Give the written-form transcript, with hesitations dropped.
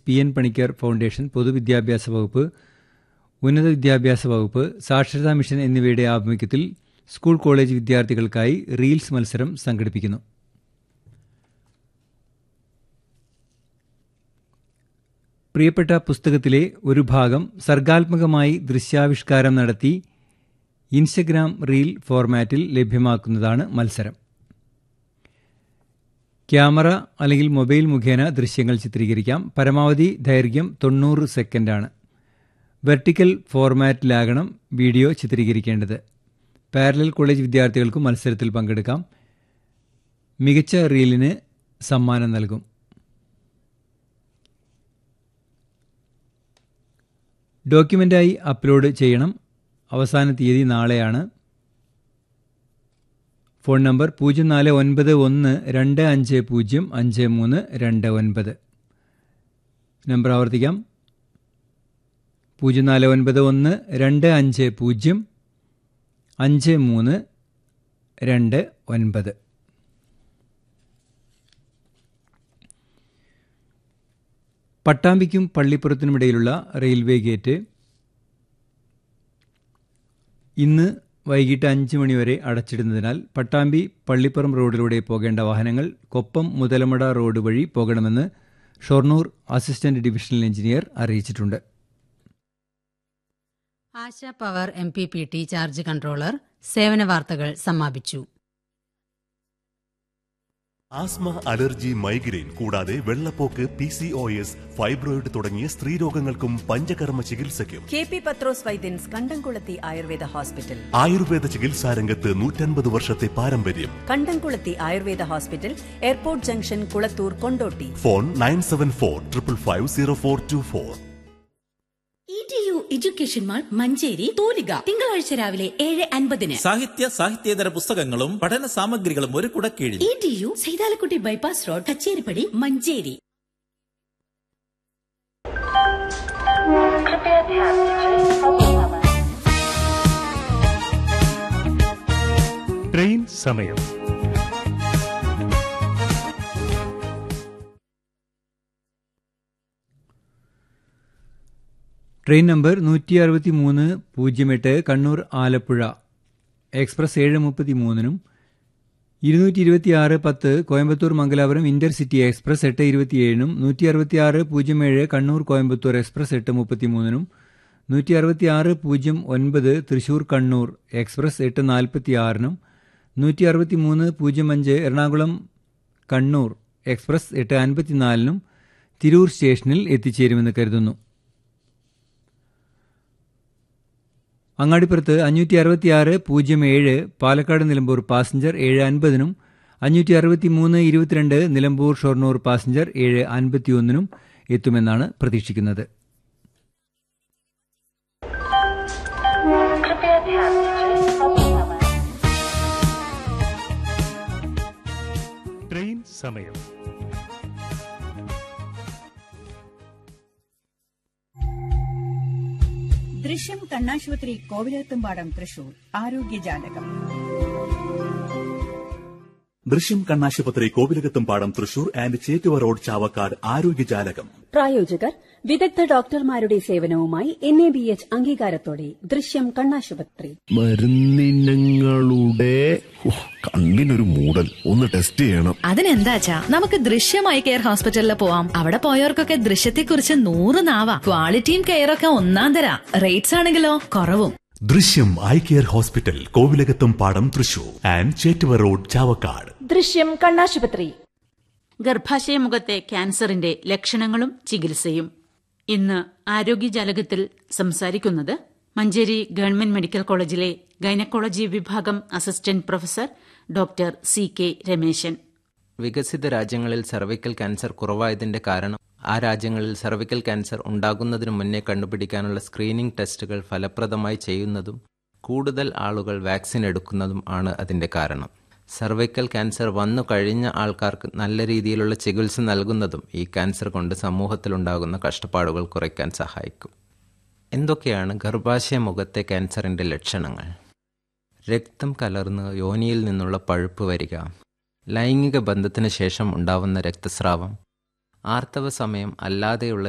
പി.എൻ. Panicker foundation, പൊതുവിദ്യാഭ്യാസ വകുപ്പ്, ഉന്നത വിദ്യാഭ്യാസ വകുപ്പ്, സാക്ഷരതാ മിഷൻ എന്നിവയുടെ ആഭിമുഖ്യത്തിൽ സ്കൂൾ കോളേജ് വിദ്യാർത്ഥികൾക്കായി റീൽസ് മത്സരം സംഘടിപ്പിക്കുന്നു. പ്രിയപ്പെട്ട പുസ്തകത്തിലെ ഒരു ഭാഗം സർഗാത്മകമായി ദൃശ്യാവിഷ്കാരം നടത്തി ഇൻസ്റ്റഗ്രാം റീൽ ഫോർമാറ്റിൽ ലഭ്യമാക്കുന്നതാണ് മത്സരം. ക്യാമറ അല്ലെങ്കിൽ മൊബൈൽ മുഖേന ദൃശ്യങ്ങൾ ചിത്രീകരിക്കാം. പരമാവധി ദൈർഘ്യം 90 സെക്കൻഡാണ്. Vertical ഫോർമാറ്റിലാകണം video ചിത്രീകരിക്കേണ്ടത്. പാരലൽ കോളേജ് വിദ്യാർത്ഥികൾക്കും മത്സരത്തിൽ പങ്കെടുക്കാം. മികച്ച റീലിന് സമ്മാനം നൽകും. ഡോക്യുമെന്റായി അപ്ലോഡ് ചെയ്യണം. അവസാന തീയതി നാളെയാണ്. Phone number 0491250539. നമ്പർ ആവർത്തിക്കാം, 0491250539. പട്ടാമ്പിക്കും പള്ളിപ്പുറത്തിനുമിടയിലുള്ള റെയിൽവേ ഗേറ്റ് ഇന്ന് വൈകിട്ട് 5 മണിവരെ അടച്ചിടുന്നതിനാൽ പട്ടാമ്പി പള്ളിപ്പുറം റോഡിലൂടെ പോകേണ്ട വാഹനങ്ങൾ കൊപ്പം മുതലമട റോഡ് വഴി പോകണമെന്ന് ഷൊർണൂർ അസിസ്റ്റന്റ് ഡിവിഷണൽ എഞ്ചിനീയർ അറിയിച്ചിട്ടുണ്ട്. ആശ പവർ MPPT ചാർജ് കൺട്രോളർ സേവന വാർത്തകൾ സമാപിച്ചു. ആസ്മ, അലർജി, മൈഗ്രെയിൻ കൂടാതെ വെള്ളപ്പോക്ക്, PCOS, ഫൈബ്രോയിഡ് തുടങ്ങിയ സ്ത്രീരോഗങ്ങൾക്കും പഞ്ചകർമ്മ ചികിത്സയ്ക്കും KP പത്രോസ് വൈദ്യൻസ് കണ്ടംകുളത്തി ആയുർവേദ ഹോസ്പിറ്റൽ. ആയുർവേദ ചികിത്സാരംഗത്ത് 150 വർഷത്തെ പാരമ്പര്യം. കണ്ടംകുളത്തി Ayurveda hospital, airport junction, Kulathur, Kondotty. Phone 9745550424. ETU education mall Manjeri തൂലിക തിങ്കളാഴ്ച രാവിലെ 7:50. സാഹിത്യേതര പുസ്തകങ്ങളും പഠന സാമഗ്രികളും ഒരു കുടക്കീഴിൽ. ETU Saithalakutty bypass road, Kacheripadi, Manjeri. Train സമയം. Train number 16308 Kannur Alappuzha express 7:33 22610 Coimbatore Mangalapuram intercity express 8:27 16607 Kannur Coimbatore express 8:33 16609 Thrissur Kannur express 8:46 16305 Ernakulam Kannur express 8:54 Tirur സ്റ്റേഷനിൽ എത്തിച്ചേരുമെന്ന് കരുതുന്നു. അങ്ങാടിപ്പുറത്ത് 56607 പാലക്കാട് നിലമ്പൂർ പാസഞ്ചർ 7:50 56322 നിലമ്പൂർ ഷൊർണൂർ പാസഞ്ചർ 7:51 എത്തുമെന്നാണ് പ്രതീക്ഷിക്കുന്നത്. ട്രെയിൻ സമയം. ദൃശ്യം കണ്ണാശുപത്രി കോവിലത്തുംപാടം തൃശൂർ ആരോഗ്യജാലകം. ദൃശ്യം കണ്ണാശുപത്രി കോവിലകത്തുംപാടം തൃശൂർ ആൻഡ് ചേറ്റുവ റോഡ് ചാവക്കാട് ആരോഗ്യജാലകം. പ്രായോജകർ വിദഗ്ധ ഡോക്ടർമാരുടെ സേവനവുമായി NABH അംഗീകാരത്തോടെ ദൃശ്യം കണ്ണാശുപത്രി. മരുന്നിനങ്ങളുടെ കണ്ണിനൊരു മൂടൽ, ഒന്ന് ടെസ്റ്റ് ചെയ്യണം. അതിനെന്താച്ചാ നമുക്ക് ദൃശ്യം ഐ കെയർ ഹോസ്പിറ്റലിൽ പോവാം. അവിടെ പോയവർക്കൊക്കെ ദൃശ്യത്തെക്കുറിച്ച് 100 നാവാ. ക്വാളിറ്റിയും കെയറൊക്കെ ഒന്നാം തരാ. റേറ്റ്സ് ആണെങ്കിലോ കുറവും. ദൃശ്യം eye care hospital Kovilakathumpadam Thrissur and Chettuva road Chavakkad. ദൃശ്യം കണ്ണാശുപത്രി. ഗർഭാശയമുഖത്തെ ക്യാൻസറിന്റെ ലക്ഷണങ്ങളും ചികിത്സയും. ഇന്ന് ആരോഗ്യജാലകത്തിൽ സംസാരിക്കുന്നത് മഞ്ചേരി ഗവൺമെന്റ് മെഡിക്കൽ കോളേജിലെ ഗൈനക്കോളജി വിഭാഗം assistant professor doctor CK Rameshan. വികസിത രാജ്യങ്ങളിൽ സർവൈക്കൽ ക്യാൻസർ കുറവായതിന്റെ കാരണം ആ രാജ്യങ്ങളിൽ സർവൈക്കൽ ക്യാൻസർ ഉണ്ടാകുന്നതിനു മുന്നേ കണ്ടുപിടിക്കാനുള്ള സ്ക്രീനിംഗ് ടെസ്റ്റുകൾ ഫലപ്രദമായി ചെയ്യുന്നതും കൂടുതൽ ആളുകൾ വാക്സിൻ എടുക്കുന്നതും ആണ് അതിന്റെ കാരണം. സർവൈക്കൽ ക്യാൻസർ വന്നു കഴിഞ്ഞ ആൾക്കാർക്ക് നല്ല രീതിയിലുള്ള ചികിത്സ നൽകുന്നതും ഈ ക്യാൻസർ കൊണ്ട് സമൂഹത്തിലുണ്ടാകുന്ന കഷ്ടപ്പാടുകൾ കുറയ്ക്കാൻ സഹായിക്കും. എന്തൊക്കെയാണ് ഗർഭാശയ മുഖത്തെ ക്യാൻസറിന്റെ ലക്ഷണങ്ങൾ? രക്തം കലർന്ന് യോനിയിൽ നിന്നുള്ള പഴുപ്പ് വരിക, ലൈംഗിക ബന്ധത്തിന് ശേഷം ഉണ്ടാവുന്ന രക്തസ്രാവം, ആർത്തവ സമയം അല്ലാതെയുള്ള